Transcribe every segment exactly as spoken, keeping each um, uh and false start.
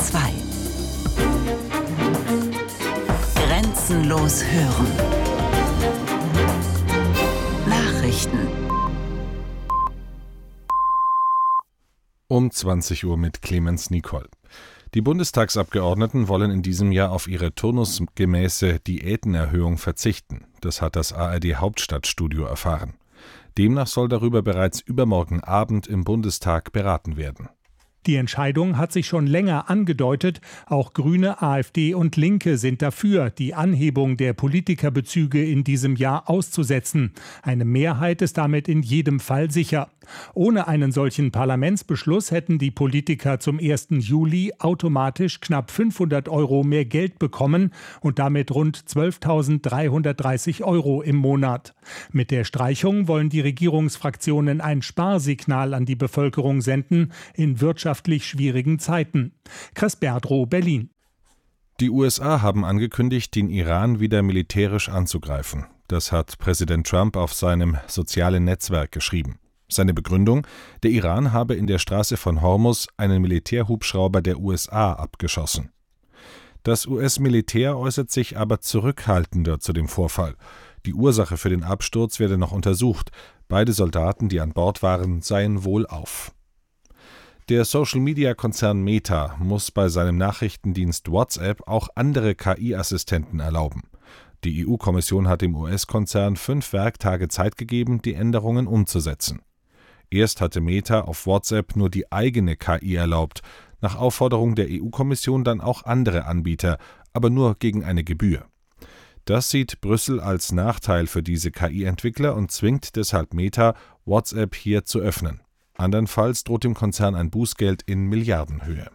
zwei. Grenzenlos hören. Nachrichten. Um zwanzig Uhr mit Clemens Nicol. Die Bundestagsabgeordneten wollen in diesem Jahr auf ihre turnusgemäße Diätenerhöhung verzichten. Das hat das A R D-Hauptstadtstudio erfahren. Demnach soll darüber bereits übermorgen Abend im Bundestag beraten werden. Die Entscheidung hat sich schon länger angedeutet. Auch Grüne, AfD und Linke sind dafür, die Anhebung der Politikerbezüge in diesem Jahr auszusetzen. Eine Mehrheit ist damit in jedem Fall sicher. Ohne einen solchen Parlamentsbeschluss hätten die Politiker zum ersten Juli automatisch knapp fünfhundert Euro mehr Geld bekommen und damit rund zwölftausenddreihundertdreißig Euro im Monat. Mit der Streichung wollen die Regierungsfraktionen ein Sparsignal an die Bevölkerung senden in wirtschaftlich schwierigen Zeiten. Chris Berdrow, Berlin. Die U S A haben angekündigt, den Iran wieder militärisch anzugreifen. Das hat Präsident Trump auf seinem sozialen Netzwerk geschrieben. Seine Begründung: Der Iran habe in der Straße von Hormuz einen Militärhubschrauber der U S A abgeschossen. Das U S-Militär äußert sich aber zurückhaltender zu dem Vorfall. Die Ursache für den Absturz werde noch untersucht. Beide Soldaten, die an Bord waren, seien wohlauf. Der Social-Media-Konzern Meta muss bei seinem Nachrichtendienst WhatsApp auch andere K I-Assistenten erlauben. Die E U-Kommission hat dem U S-Konzern fünf Werktage Zeit gegeben, die Änderungen umzusetzen. Erst hatte Meta auf WhatsApp nur die eigene K I erlaubt, nach Aufforderung der E U-Kommission dann auch andere Anbieter, aber nur gegen eine Gebühr. Das sieht Brüssel als Nachteil für diese K I-Entwickler und zwingt deshalb Meta, WhatsApp hier zu öffnen. Andernfalls droht dem Konzern ein Bußgeld in Milliardenhöhe.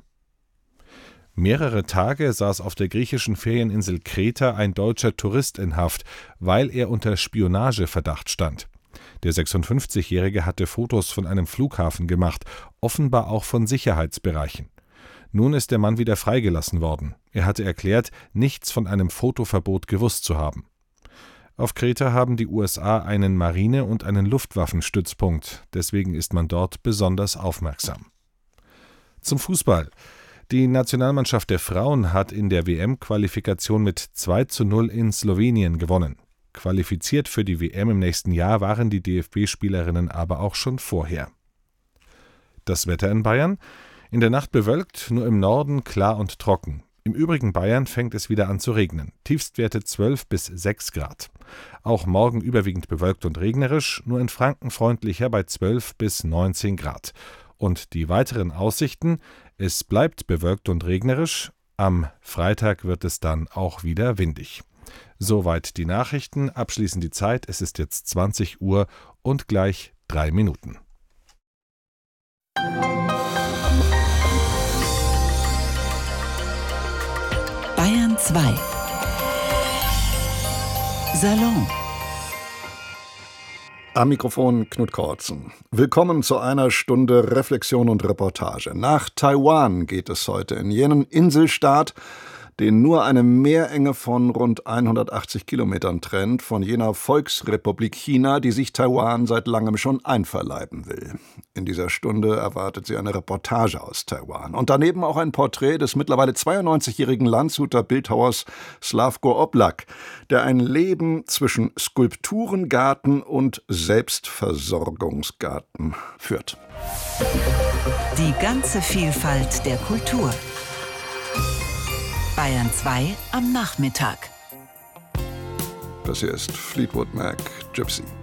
Mehrere Tage saß auf der griechischen Ferieninsel Kreta ein deutscher Tourist in Haft, weil er unter Spionageverdacht stand. Der sechsundfünfzigjährige hatte Fotos von einem Flughafen gemacht, offenbar auch von Sicherheitsbereichen. Nun ist der Mann wieder freigelassen worden. Er hatte erklärt, nichts von einem Fotoverbot gewusst zu haben. Auf Kreta haben die U S A einen Marine- und einen Luftwaffenstützpunkt. Deswegen ist man dort besonders aufmerksam. Zum Fußball. Die Nationalmannschaft der Frauen hat in der W M-Qualifikation mit zwei zu null in Slowenien gewonnen. Qualifiziert für die W M im nächsten Jahr waren die D F B-Spielerinnen aber auch schon vorher. Das Wetter in Bayern? In der Nacht bewölkt, nur im Norden klar und trocken. Im übrigen Bayern fängt es wieder an zu regnen. Tiefstwerte zwölf bis sechs Grad. Auch morgen überwiegend bewölkt und regnerisch, nur in Franken freundlicher bei zwölf bis neunzehn Grad. Und die weiteren Aussichten: Es bleibt bewölkt und regnerisch. Am Freitag wird es dann auch wieder windig. Soweit die Nachrichten. Abschließend die Zeit. Es ist jetzt zwanzig Uhr und gleich drei Minuten. Bayern zwei. Salon. Am Mikrofon Knut Kortzen. Willkommen zu einer Stunde Reflexion und Reportage. Nach Taiwan geht es heute, in jenen Inselstaat, den nur eine Meerenge von rund hundertachtzig Kilometern trennt von jener Volksrepublik China, die sich Taiwan seit langem schon einverleiben will. In dieser Stunde erwartet Sie eine Reportage aus Taiwan und daneben auch ein Porträt des mittlerweile zweiundneunzigjährigen Landshuter Bildhauers Slavko Oblak, der ein Leben zwischen Skulpturengarten und Selbstversorgungsgarten führt. Die ganze Vielfalt der Kultur. Bayern zwei am Nachmittag. Das hier ist Fleetwood Mac, Gypsy.